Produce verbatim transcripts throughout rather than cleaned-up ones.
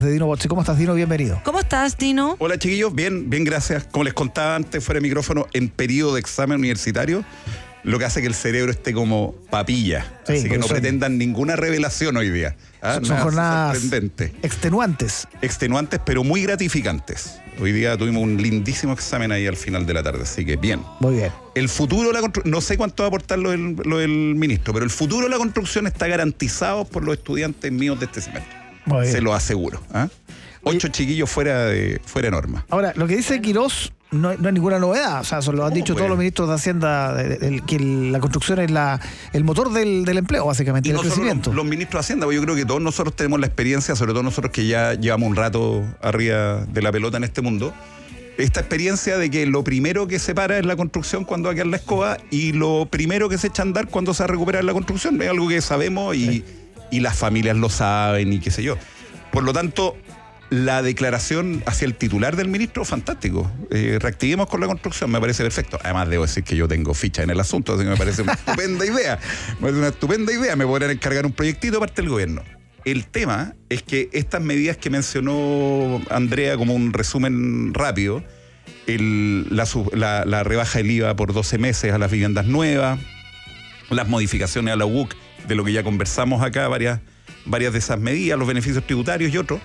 de Dino Bocci. ¿Cómo estás, Dino? Bienvenido. ¿Cómo estás, Dino? Hola, chiquillos. Bien, bien, gracias. Como les contaba antes, fuera de micrófono, en periodo de examen universitario, lo que hace que el cerebro esté como papilla. Sí, así que no pretendan ninguna revelación hoy día. ¿Ah? Son Nada jornadas sorprendente. extenuantes. Extenuantes, pero muy gratificantes. Hoy día tuvimos un lindísimo examen ahí al final de la tarde, así que bien. Muy bien. El futuro de la construcción, no sé cuánto va a aportar lo del, lo del ministro, pero el futuro de la construcción está garantizado por los estudiantes míos de este semestre. Muy bien. Se lo aseguro. ¿Ah? Ocho Oye, chiquillos fuera de, fuera de norma. Ahora, lo que dice Quirós no, no es ninguna novedad. O sea, eso lo han dicho pues? todos los ministros de Hacienda, de, de, de, que la construcción es la, el motor del, del empleo, básicamente, y del no crecimiento. Los, los ministros de Hacienda, pues yo creo que todos nosotros tenemos la experiencia, sobre todo nosotros que ya llevamos un rato arriba de la pelota en este mundo, esta experiencia de que lo primero que se para es la construcción cuando va a quedar la escoba y lo primero que se echa a andar cuando se va a recuperar la construcción. Es algo que sabemos y, sí. y las familias lo saben y qué sé yo. Por lo tanto, la declaración hacia el titular del ministro, fantástico. Eh, reactivemos con la construcción, me parece perfecto. Además, debo decir que yo tengo ficha en el asunto, así que me parece una estupenda idea. Me parece una estupenda idea. Me podrán encargar un proyectito de parte del gobierno. El tema es que estas medidas que mencionó Andrea como un resumen rápido, el, la, la, la rebaja del I V A por doce meses a las viviendas nuevas, las modificaciones a la U C de lo que ya conversamos acá, varias, varias de esas medidas, los beneficios tributarios y otros.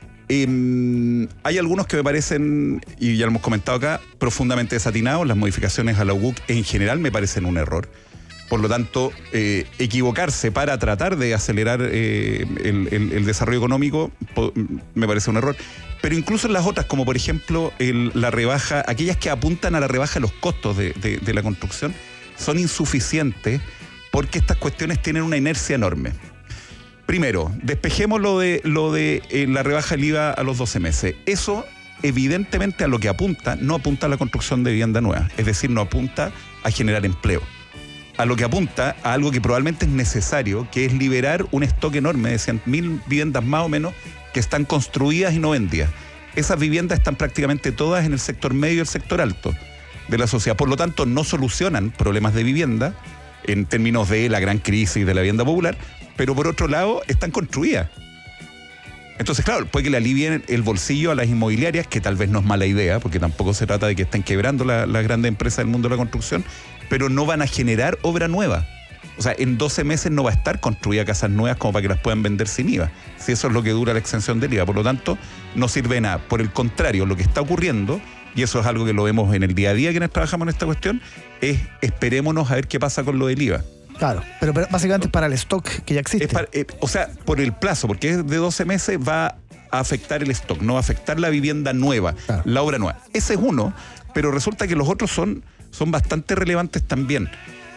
Eh, hay algunos que me parecen, y ya lo hemos comentado acá, profundamente desatinados. Las modificaciones a la U C en general me parecen un error. Por lo tanto, eh, equivocarse para tratar de acelerar eh, el, el, el desarrollo económico po, me parece un error. Pero incluso en las otras, como por ejemplo el, la rebaja, aquellas que apuntan a la rebaja de los costos de, de, de la construcción, son insuficientes porque estas cuestiones tienen una inercia enorme. Primero, despejemos lo de, lo de eh, la rebaja del I V A a los doce meses. Eso, evidentemente, a lo que apunta, no apunta a la construcción de vivienda nueva. Es decir, no apunta a generar empleo. A lo que apunta a algo que probablemente es necesario, que es liberar un stock enorme de cien mil viviendas más o menos que están construidas y no vendidas. Esas viviendas están prácticamente todas en el sector medio y el sector alto de la sociedad. Por lo tanto, no solucionan problemas de vivienda en términos de la gran crisis de la vivienda popular, pero por otro lado están construidas. Entonces, claro, puede que le alivien el bolsillo a las inmobiliarias, que tal vez no es mala idea, porque tampoco se trata de que estén quebrando las la grandes empresas del mundo de la construcción, pero no van a generar obra nueva. O sea, en doce meses no va a estar construida casas nuevas como para que las puedan vender sin I V A, si eso es lo que dura la exención del I V A. Por lo tanto, no sirve de nada. Por el contrario, lo que está ocurriendo, y eso es algo que lo vemos en el día a día quienes trabajamos en esta cuestión, es esperémonos a ver qué pasa con lo del I V A. Claro, pero, pero básicamente es para el stock que ya existe. Es para, eh, o sea, por el plazo, porque es de doce meses, va a afectar el stock, no va a afectar la vivienda nueva, claro. La obra nueva. Ese es uno, pero resulta que los otros son, son bastante relevantes también.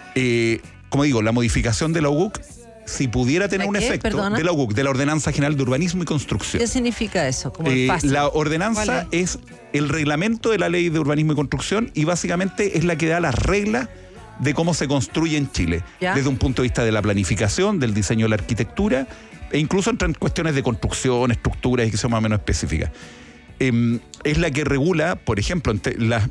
Eh, como digo, la modificación de la U C, si pudiera tener un efecto, ¿Perdona? de la U C, de la Ordenanza General de Urbanismo y Construcción. ¿Qué significa eso? Como eh, fácil. La ordenanza es? es el reglamento de la Ley de Urbanismo y Construcción y básicamente es la que da las reglas de cómo se construye en Chile, ¿Ya? desde un punto de vista de la planificación, del diseño de la arquitectura, e incluso entran cuestiones de construcción, estructuras y que son más o menos específicas. Eh, es la que regula, por ejemplo, la,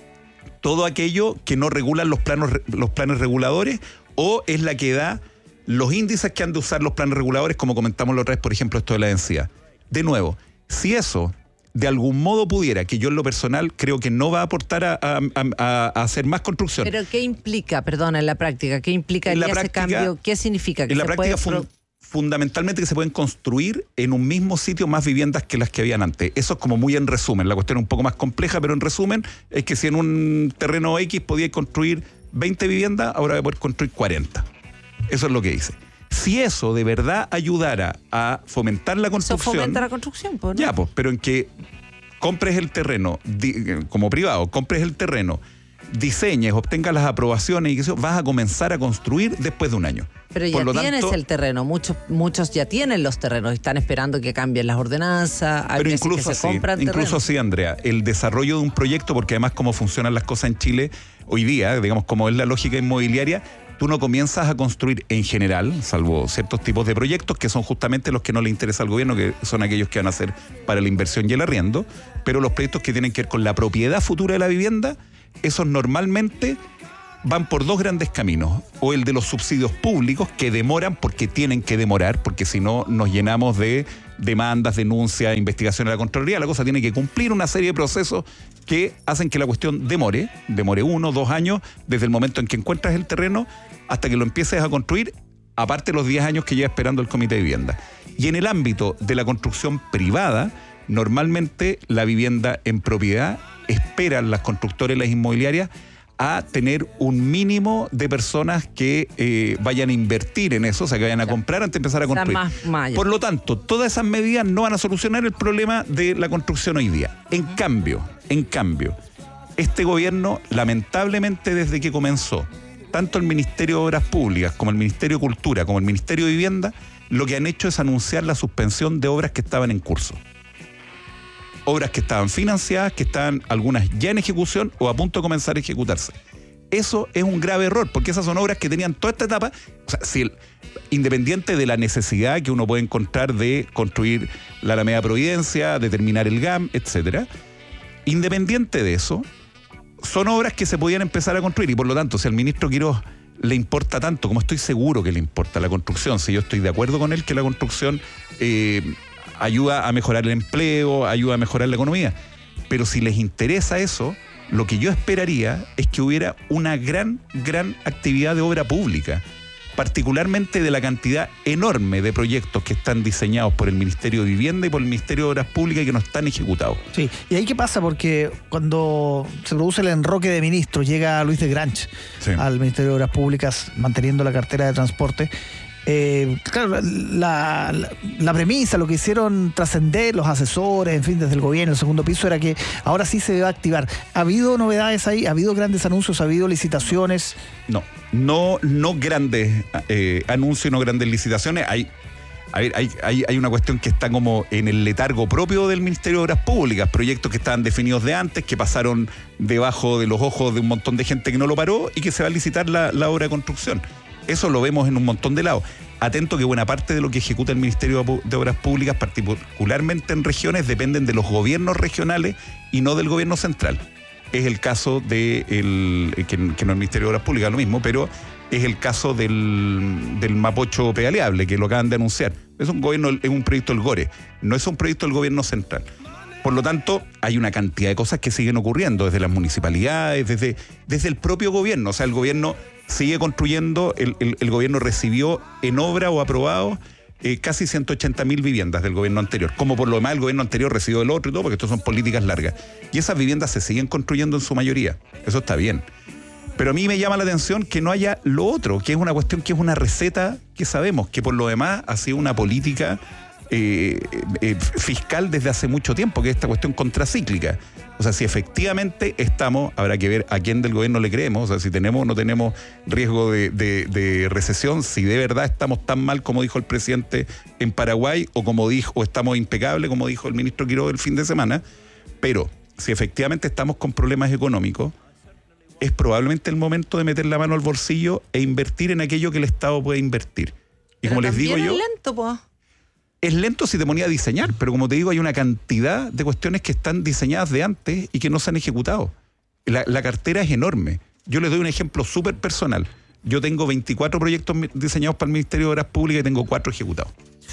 todo aquello que no regulan los planos, los planes reguladores, o es la que da los índices que han de usar los planes reguladores, como comentamos la otra vez, por ejemplo, esto de la densidad. De nuevo, si eso de algún modo pudiera, que yo en lo personal creo que no va a aportar a, a, a, a hacer más construcción. ¿Pero qué implica, perdona, en la práctica? ¿Qué implica ese práctica, cambio? ¿Qué significa? ¿Que en la se práctica puede... fun, fundamentalmente que se pueden construir en un mismo sitio más viviendas que las que habían antes. Eso es como muy en resumen. La cuestión es un poco más compleja, pero en resumen es que si en un terreno X podía construir veinte viviendas, ahora voy a poder construir cuarenta. Eso es lo que dice. Si eso de verdad ayudara a fomentar la construcción... Eso fomenta la construcción, pues, ¿no? Ya, pues, pero en que compres el terreno, di, como privado, compres el terreno, diseñes, obtengas las aprobaciones y que eso, vas a comenzar a construir después de un año. Pero ya Por tienes tanto, el terreno, muchos muchos ya tienen los terrenos, están esperando que cambien las ordenanzas, hay pero veces incluso que se así, compran incluso terrenos. así, Andrea, el desarrollo de un proyecto, porque además como funcionan las cosas en Chile hoy día, digamos como es la lógica inmobiliaria, tú no comienzas a construir en general, salvo ciertos tipos de proyectos que son justamente los que no le interesa al gobierno, que son aquellos que van a ser para la inversión y el arriendo, pero los proyectos que tienen que ver con la propiedad futura de la vivienda, esos normalmente van por dos grandes caminos, o el de los subsidios públicos, que demoran porque tienen que demorar, porque si no nos llenamos de demandas, denuncias, investigaciones a la Contraloría. La cosa tiene que cumplir una serie de procesos que hacen que la cuestión demore, demore uno, dos años, desde el momento en que encuentras el terreno hasta que lo empieces a construir, aparte de los diez años que lleva esperando el Comité de Vivienda. Y en el ámbito de la construcción privada, normalmente la vivienda en propiedad esperan las constructoras y las inmobiliarias a tener un mínimo de personas que eh, vayan a invertir en eso, o sea, que vayan a comprar antes de empezar a construir. Más, más Por lo tanto, todas esas medidas no van a solucionar el problema de la construcción hoy día. En uh-huh. cambio, en cambio, este gobierno, lamentablemente desde que comenzó, tanto el Ministerio de Obras Públicas como el Ministerio de Cultura como el Ministerio de Vivienda, lo que han hecho es anunciar la suspensión de obras que estaban en curso. Obras que estaban financiadas, que estaban algunas ya en ejecución o a punto de comenzar a ejecutarse. Eso es un grave error, porque esas son obras que tenían toda esta etapa, o sea, si el, independiente de la necesidad que uno puede encontrar de construir la Alameda Providencia, de terminar el G A M, etcétera, independiente de eso, son obras que se podían empezar a construir, y por lo tanto, si al ministro Quiroz le importa tanto, como estoy seguro que le importa la construcción, si yo estoy de acuerdo con él que la construcción eh, ayuda a mejorar el empleo, ayuda a mejorar la economía. Pero si les interesa eso, lo que yo esperaría es que hubiera una gran, gran actividad de obra pública, particularmente de la cantidad enorme de proyectos que están diseñados por el Ministerio de Vivienda y por el Ministerio de Obras Públicas y que no están ejecutados. Sí, y ahí qué pasa, porque cuando se produce el enroque de ministros, llega Luis de Granch sí. al Ministerio de Obras Públicas, manteniendo la cartera de transporte. Eh, claro, la, la, la premisa, lo que hicieron trascender los asesores, en fin, desde el gobierno, el segundo piso, era que ahora sí se va a activar. ¿Ha habido novedades ahí? ¿Ha habido grandes anuncios? ¿Ha habido licitaciones? No, no, no grandes eh, anuncios, no grandes licitaciones. Hay, hay, hay, hay una cuestión que está como en el letargo propio del Ministerio de Obras Públicas, proyectos que estaban definidos de antes, que pasaron debajo de los ojos de un montón de gente que no lo paró y que se va a licitar la, la obra de construcción. Eso lo vemos en un montón de lados. Atento que buena parte de lo que ejecuta el Ministerio de Obras Públicas, particularmente en regiones, dependen de los gobiernos regionales y no del gobierno central. Es el caso de el, que, que no es el Ministerio de Obras Públicas, lo mismo, pero es el caso del, del Mapocho Pedaleable, que lo acaban de anunciar. Es un gobierno, es un proyecto del Gore, no es un proyecto del gobierno central. Por lo tanto, hay una cantidad de cosas que siguen ocurriendo desde las municipalidades, desde, desde el propio gobierno. O sea, el gobierno sigue construyendo, el, el, el gobierno recibió en obra o aprobado eh, casi ciento ochenta mil viviendas del gobierno anterior. Como por lo demás el gobierno anterior recibió el otro y todo, porque esto son políticas largas. Y esas viviendas se siguen construyendo en su mayoría. Eso está bien. Pero a mí me llama la atención que no haya lo otro, que es una cuestión, que es una receta que sabemos, que por lo demás ha sido una política Eh, eh, fiscal desde hace mucho tiempo, que es esta cuestión contracíclica. O sea, si efectivamente estamos, habrá que ver a quién del gobierno le creemos, o sea, si tenemos o no tenemos riesgo de, de, de recesión, si de verdad estamos tan mal como dijo el presidente en Paraguay, o como dijo, o estamos impecables como dijo el ministro Quiroz el fin de semana. Pero si efectivamente estamos con problemas económicos, es probablemente el momento de meter la mano al bolsillo e invertir en aquello que el Estado puede invertir. Y pero como les digo yo, es lento, po. Es lento si te ponía a diseñar, pero como te digo, hay una cantidad de cuestiones que están diseñadas de antes y que no se han ejecutado. La, la cartera es enorme. Yo les doy un ejemplo súper personal. Yo tengo veinticuatro proyectos diseñados para el Ministerio de Obras Públicas y tengo cuatro ejecutados.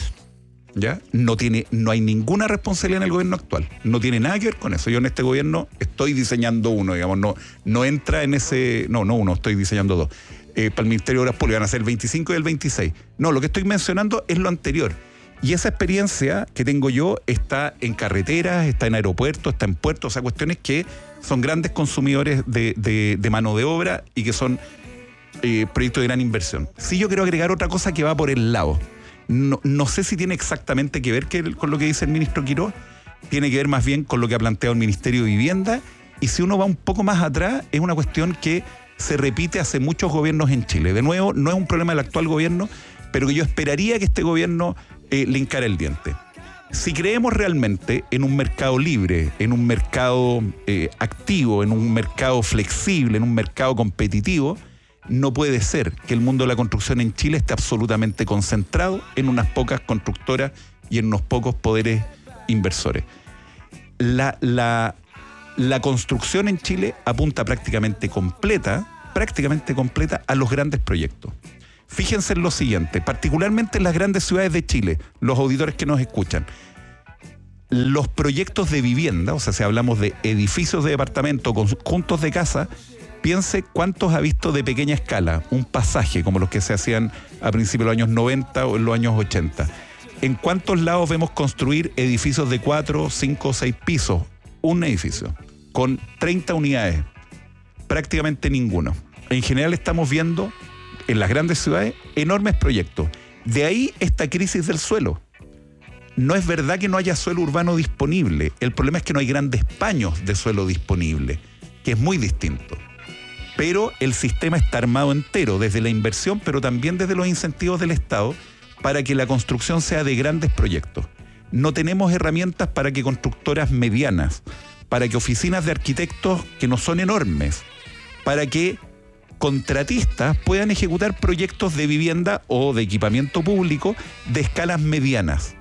¿Ya? No tiene, no hay ninguna responsabilidad en el gobierno actual. No tiene nada que ver con eso. Yo en este gobierno estoy diseñando uno, digamos, no, no entra en ese... No, no uno, estoy diseñando dos. Eh, para el Ministerio de Obras Públicas van a ser el veinticinco y el veintiséis. No, lo que estoy mencionando es lo anterior. Y esa experiencia que tengo yo está en carreteras, está en aeropuertos, está en puertos, o sea, cuestiones que son grandes consumidores de, de, de mano de obra y que son eh, proyectos de gran inversión. Sí, yo quiero agregar otra cosa que va por el lado. No, no sé si tiene exactamente que ver que, con lo que dice el ministro Quiroz, tiene que ver más bien con lo que ha planteado el Ministerio de Vivienda, y si uno va un poco más atrás, es una cuestión que se repite hace muchos gobiernos en Chile. De nuevo, no es un problema del actual gobierno, pero que yo esperaría que este gobierno eh, le encara el diente. Si creemos realmente en un mercado libre, en un mercado eh, activo, en un mercado flexible, en un mercado competitivo, no puede ser que el mundo de la construcción en Chile esté absolutamente concentrado en unas pocas constructoras y en unos pocos poderes inversores. La, la, la construcción en Chile apunta prácticamente completa prácticamente completa a los grandes proyectos. Fíjense en lo siguiente, particularmente en las grandes ciudades de Chile, los auditores que nos escuchan, los proyectos de vivienda, o sea, si hablamos de edificios de departamento, conjuntos de casa, piense cuántos ha visto de pequeña escala, un pasaje como los que se hacían a principios de los años noventa o en los años ochenta. ¿En cuántos lados vemos construir edificios de cuatro, cinco o seis pisos? Un edificio, con treinta unidades. Prácticamente ninguno. En general estamos viendo en las grandes ciudades enormes proyectos. De ahí esta crisis del suelo. No es verdad que no haya suelo urbano disponible. El problema es que no hay grandes paños de suelo disponible, que es muy distinto. Pero el sistema está armado entero, desde la inversión, pero también desde los incentivos del Estado, para que la construcción sea de grandes proyectos. No tenemos herramientas para que constructoras medianas, para que oficinas de arquitectos que no son enormes, para que contratistas puedan ejecutar proyectos de vivienda o de equipamiento público de escalas medianas.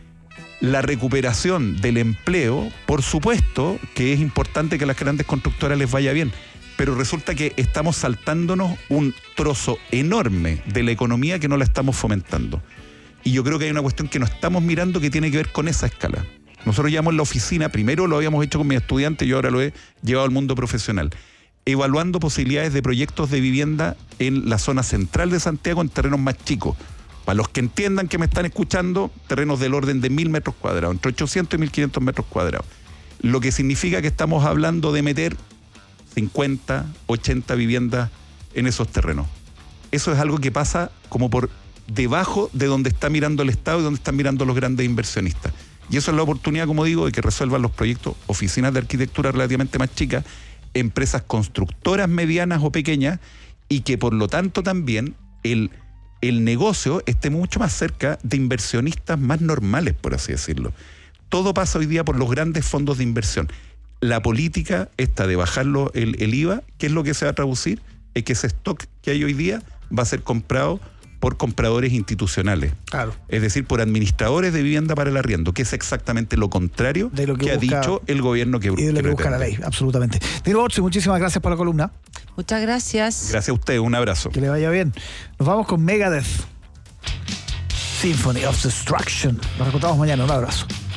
La recuperación del empleo, por supuesto que es importante que a las grandes constructoras les vaya bien, pero resulta que estamos saltándonos un trozo enorme de la economía que no la estamos fomentando. Y yo creo que hay una cuestión que no estamos mirando que tiene que ver con esa escala. Nosotros llevamos la oficina, primero lo habíamos hecho con mis estudiantes y ahora lo he llevado al mundo profesional, evaluando posibilidades de proyectos de vivienda en la zona central de Santiago en terrenos más chicos. Para los que entiendan que me están escuchando, terrenos del orden de mil metros cuadrados, entre ochocientos y mil quinientos metros cuadrados. Lo que significa que estamos hablando de meter cincuenta, ochenta viviendas en esos terrenos. Eso es algo que pasa como por debajo de donde está mirando el Estado y donde están mirando los grandes inversionistas. Y eso es la oportunidad, como digo, de que resuelvan los proyectos, oficinas de arquitectura relativamente más chicas, empresas constructoras medianas o pequeñas, y que por lo tanto también el, el negocio esté mucho más cerca de inversionistas más normales, por así decirlo. Todo pasa hoy día por los grandes fondos de inversión. La política esta de bajarlo el, el I V A, ¿qué es lo que se va a traducir? Es que ese stock que hay hoy día va a ser comprado por compradores institucionales. Claro. Es decir, por administradores de vivienda para el arriendo, que es exactamente lo contrario de lo que, que busca, ha dicho el gobierno que, y de lo que, que busca la ley, absolutamente. Niro Botsi, muchísimas gracias por la columna. Muchas gracias. Gracias a usted, un abrazo. Que le vaya bien. Nos vamos con Megadeth, Symphony of Destruction. Nos encontramos mañana, un abrazo.